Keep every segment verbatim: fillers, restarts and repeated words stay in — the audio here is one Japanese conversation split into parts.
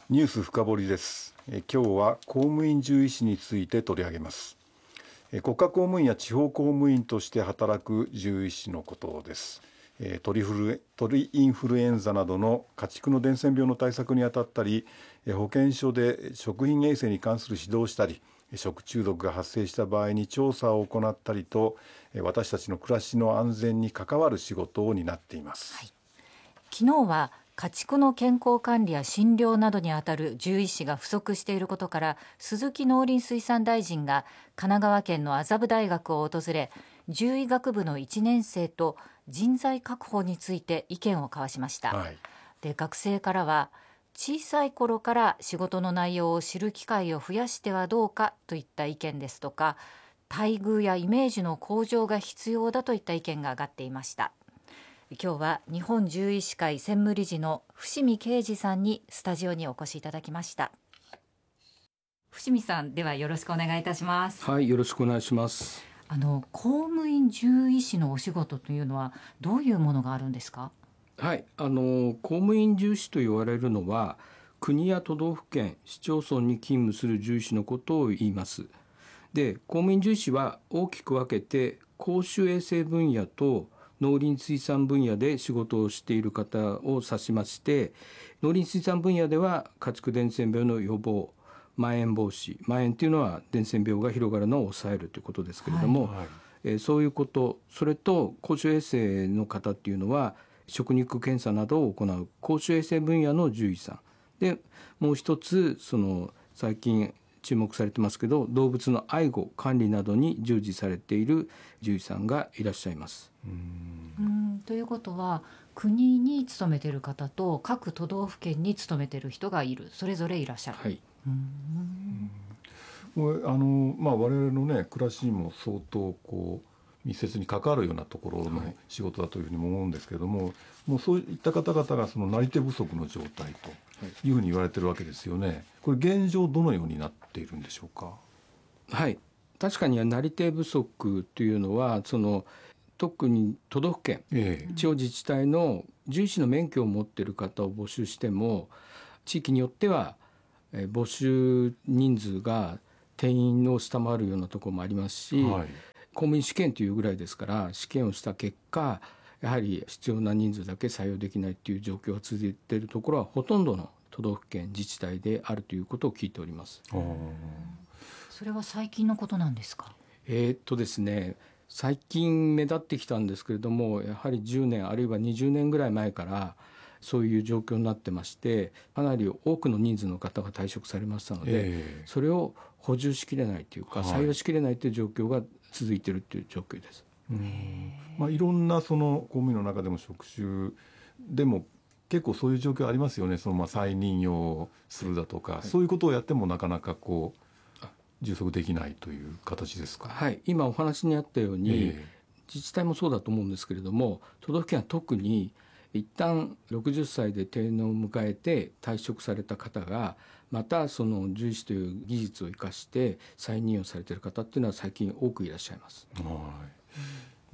ニュース深掘りです。え今日は公務員獣医師について取り上げます。え国家公務員や地方公務員として働く獣医師のことです。え鳥フル鳥インフルエンザなどの家畜の伝染病の対策にあたったり、え保健所で食品衛生に関する指導をしたり、食中毒が発生した場合に調査を行ったりと、私たちの暮らしの安全に関わる仕事を担っています。 はい、昨日は家畜の健康管理や診療などにあたる獣医師が不足していることから、鈴木農林水産大臣が神奈川県の麻布大学を訪れ、獣医学部のいちねん生と人材確保について意見を交わしました。はい、で学生からは、小さい頃から仕事の内容を知る機会を増やしてはどうかといった意見ですとか、待遇やイメージの向上が必要だといった意見が上がっていました。今日は日本獣医師会専務理事の伏見啓二さんにスタジオにお越しいただきました。伏見さん、ではよろしくお願いいたします。 はい、よろしくお願いします。 あの公務員獣医師のお仕事というのはどういうものがあるんですか？ はい、あの公務員獣医師と言われるのは、国や都道府県市町村に勤務する獣医師のことを言います。で、公務員獣医師は大きく分けて、公衆衛生分野と農林水産分野で仕事をしている方を指しまして、農林水産分野では家畜伝染病の予防、まん延防止、まん延というのは伝染病が広がるのを抑えるということですけれども、はいはい、えー、そういうこと、それと公衆衛生の方っていうのは食肉検査などを行う公衆衛生分野の獣医さんで、もう一つ、その最近注目されてますけど、動物の愛護管理などに従事されている獣医さんがいらっしゃいます。 うーんということは、国に勤めている方と各都道府県に勤めている人がいる、それぞれいらっしゃる。 はい、 うーんもうあの、まあ、我々の、ね、暮らしにも相当こう密接に関わるようなところの仕事だというふうにも思うんですけれども、はい、もうそういった方々がそのなり手不足の状態というふうに言われているわけですよね。これ現状どのようになっているんでしょうか？ はい、確かになり手不足というのは、その特に都道府県、えー、地方自治体の獣医師の免許を持っている方を募集しても、地域によっては募集人数が定員を下回るようなところもありますし、はい、公務員試験というぐらいですから、試験をした結果やはり必要な人数だけ採用できないという状況が続いているところはほとんどの都道府県自治体であるということを聞いております。 それは最近のことなんですか？ えーっとですね最近目立ってきたんですけれども、やはりじゅうねんあるいはにじゅうねんぐらい前からそういう状況になってまして、かなり多くの人数の方が退職されましたので、えー、それを補充しきれないというか、はい、採用しきれないという状況が続いているという状況です。 うん、まあ、いろんなその公務員の中でも職種でも結構そういう状況ありますよね。そのまあ再任用するだとか、はい、そういうことをやってもなかなかこう充足できないという形ですか？ はい、今お話にあったように、えー、自治体もそうだと思うんですけれども、都道府県は特に一旦ろくじゅっさいで定年を迎えて退職された方が、またその獣医師という技術を生かして再任用されている方っていうのは最近多くいらっしゃいます。 はい、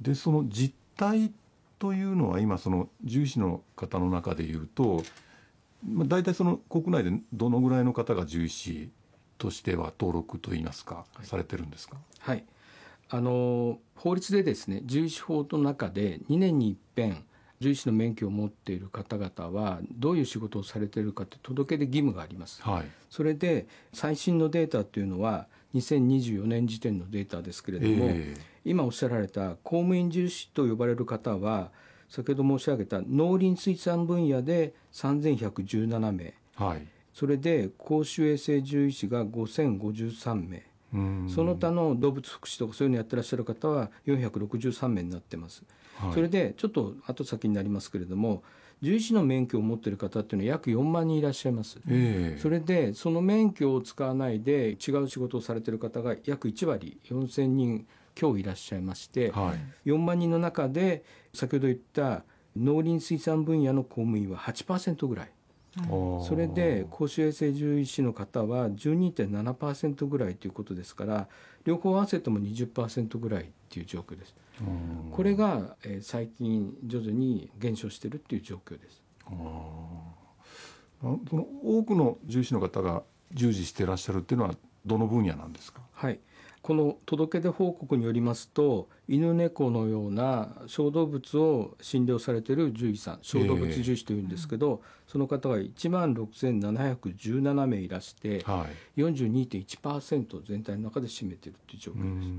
でその実態というのは、今その獣医師の方の中でいうと、まあ、大体その国内でどのぐらいの方が獣医師としては登録といいますか、はい、されてるんですか？ はい、あの法律でですね、獣医師法の中でにねんに一遍獣医師の免許を持っている方々はどういう仕事をされているかという届け出義務があります。はい、それで最新のデータというのはにせんにじゅうよねん時点のデータですけれども、えー、今おっしゃられた公務員獣医師と呼ばれる方は、先ほど申し上げた農林水産分野でさんぜんひゃくじゅうななめい、はい、それで公衆衛生獣医師がごせんごじゅうさんめい、その他の動物福祉とかそういうのやってらっしゃる方はよんひゃくろくじゅうさんめいになってます。はい、それでちょっと後先になりますけれども、獣医師の免許を持っている方っていうのは約よんまんにんいらっしゃいます。えー、それでその免許を使わないで違う仕事をされている方が約いちわりよんせんにん強いらっしゃいまして、はい、よんまんにんの中で先ほど言った農林水産分野の公務員は はちパーセント ぐらい、うん、それで公衆衛生獣医師の方は じゅうにてんななパーセント ぐらいということですから、両方合わせても にじゅっパーセント ぐらいという状況です。これが、えー、最近徐々に減少しているという状況です。 ああその多くの獣医師の方が従事していらっしゃるっていうのはどの分野なんですか？ はい、この届け出報告によりますと、犬猫のような小動物を診療されている獣医さん、小動物獣医師というんですけど、えー、その方がいちまんろくせんななひゃくじゅうななめいいらして、はい、よんじゅうにてんいちパーセント 全体の中で占めているという状況です。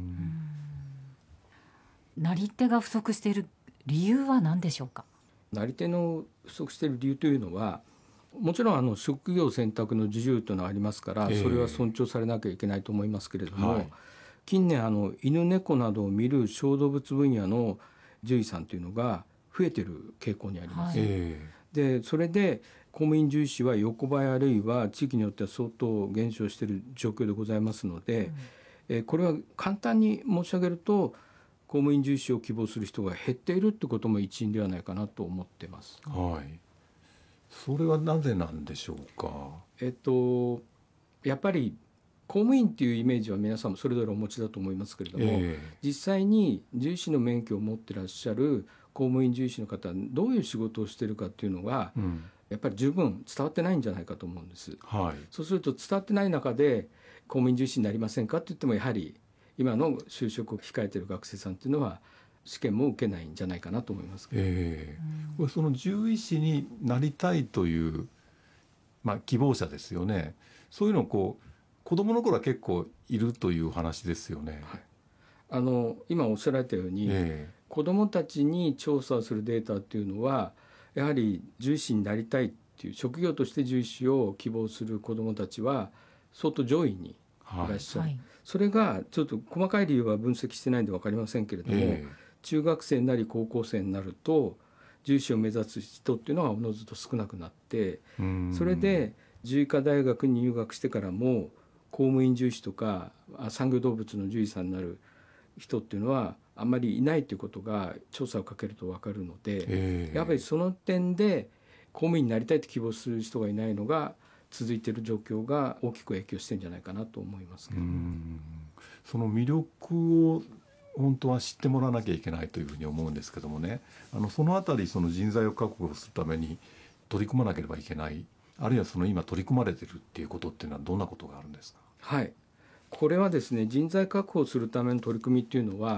なり手が不足している理由は何でしょうか？ なり手の不足している理由というのは、もちろんあの職業選択の自由というのはありますから、それは尊重されなきゃいけないと思いますけれども、えーはい、近年あの犬猫などを見る小動物分野の獣医さんというのが増えている傾向にあります。はい、でそれで公務員獣医師は横ばいあるいは地域によっては相当減少している状況でございますので、うん、えこれは簡単に申し上げると、公務員獣医師を希望する人が減っているということも一因ではないかなと思っています。 はい、それはなぜなんでしょうか？ えっとやっぱり公務員っていうイメージは皆さんもそれぞれお持ちだと思いますけれども、えー、実際に獣医師の免許を持ってらっしゃる公務員獣医師の方はどういう仕事をしているかっていうのが、うん、やっぱり十分伝わってないんじゃないかと思うんです。はい、そうすると伝わってない中で公務員獣医師になりませんかって言っても、やはり今の就職を控えている学生さんっていうのは試験も受けないんじゃないかなと思いますけど、 えー、これその獣医師になりたいという、まあ、希望者ですよね。そういうのをこう子どもの頃は結構いるという話ですよね。 はい、あの今おっしゃられたように、えー、子どもたちに調査するデータっていうのは、やはり獣医師になりたいっていう職業として獣医師を希望する子どもたちは相当上位にいらっしゃる。はい、それがちょっと細かい理由は分析してないんで分かりませんけれども、えー、中学生なり高校生になると獣医師を目指す人っていうのはおのずと少なくなって、それで獣医科大学に入学してからも公務員獣医師とか産業動物の獣医さんになる人っていうのはあんまりいないということが調査をかけると分かるので、えー、やっぱりその点で公務員になりたいと希望する人がいないのが続いている状況が大きく影響してるんじゃないかなと思いますけど、 うん、その魅力を本当は知ってもらわなきゃいけないというふうに思うんですけどもね、あのそのあたりその人材を確保するために取り組まなければいけない、あるいはその今取り組まれているっていうことっていうのはどんなことがあるんですか？ はい、これはですね、人材確保するための取り組みっていうのは